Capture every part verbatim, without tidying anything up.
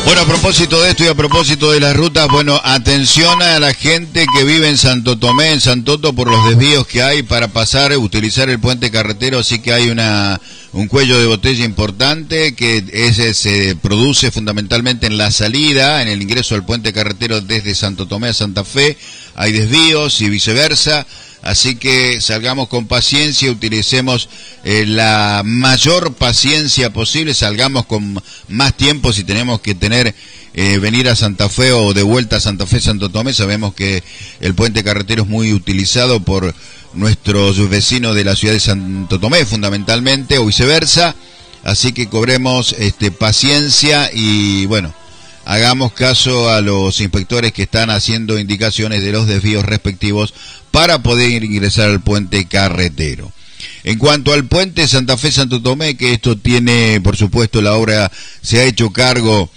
Bueno, a propósito de esto y a propósito de las rutas, bueno, atención a la gente que vive en Santo Tomé, en Santoto, por los desvíos que hay para pasar, utilizar el puente carretero, así que hay una un cuello de botella importante que ese se produce fundamentalmente en la salida, en el ingreso al puente carretero desde Santo Tomé a Santa Fe, hay desvíos y viceversa. Así que salgamos con paciencia, utilicemos eh, la mayor paciencia posible, salgamos con más tiempo si tenemos que tener, eh, venir a Santa Fe o de vuelta a Santa Fe, Santo Tomé. Sabemos que el puente carretero es muy utilizado por nuestros vecinos de la ciudad de Santo Tomé, fundamentalmente, o viceversa. Así que cobremos este, paciencia y, bueno, hagamos caso a los inspectores que están haciendo indicaciones de los desvíos respectivos para poder ingresar al puente carretero. En cuanto al puente Santa Fe-Santo Tomé, que esto tiene, por supuesto, la obra, se ha hecho cargo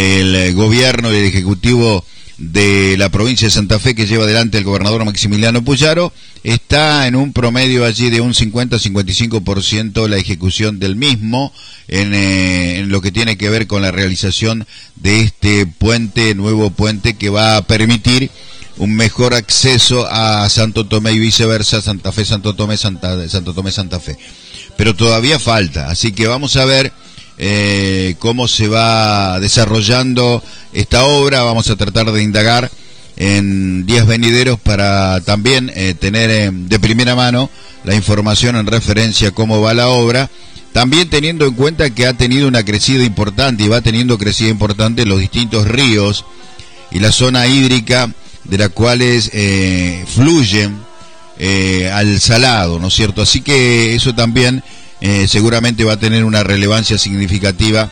el gobierno y el ejecutivo de la provincia de Santa Fe, que lleva adelante el gobernador Maximiliano Puyaro, está en un promedio allí de un cincuenta a cincuenta y cinco por ciento la ejecución del mismo en, eh, en lo que tiene que ver con la realización de este puente, nuevo puente que va a permitir un mejor acceso a Santo Tomé y viceversa, Santa Fe, Santo Tomé, Santa, Santo Tomé, Santa Fe. Pero todavía falta, así que vamos a ver eh, cómo se va desarrollando esta obra. Vamos a tratar de indagar en días venideros para también eh, tener eh, de primera mano la información en referencia a cómo va la obra, también teniendo en cuenta que ha tenido una crecida importante y va teniendo crecida importante en los distintos ríos y la zona hídrica de las cuales eh, fluyen eh, al salado, ¿no es cierto? Así que eso también eh, seguramente va a tener una relevancia significativa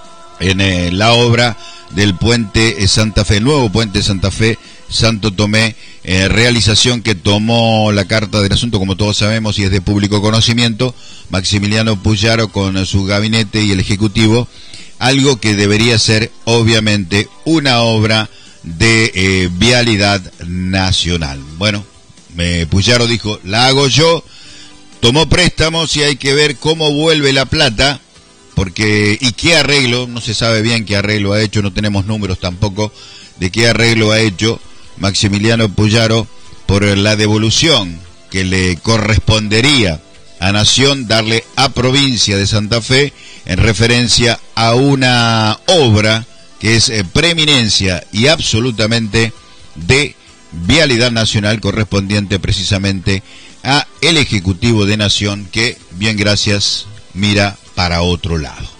en eh, la obra del puente Santa Fe, el nuevo puente Santa Fe Santo Tomé, eh, realización que tomó la carta del asunto, como todos sabemos, y es de público conocimiento, Maximiliano Puyaro con su gabinete y el ejecutivo, algo que debería ser obviamente una obra de eh, vialidad nacional. Bueno, eh, Puyaro dijo, la hago yo, tomó préstamos y hay que ver cómo vuelve la plata, porque, y qué arreglo, no se sabe bien qué arreglo ha hecho, no tenemos números tampoco de qué arreglo ha hecho Maximiliano Puyaro por la devolución que le correspondería a Nación darle a provincia de Santa Fe en referencia a una obra que es eh, preeminencia y absolutamente de vialidad nacional, correspondiente precisamente a el Ejecutivo de Nación, que, bien gracias, mira para otro lado.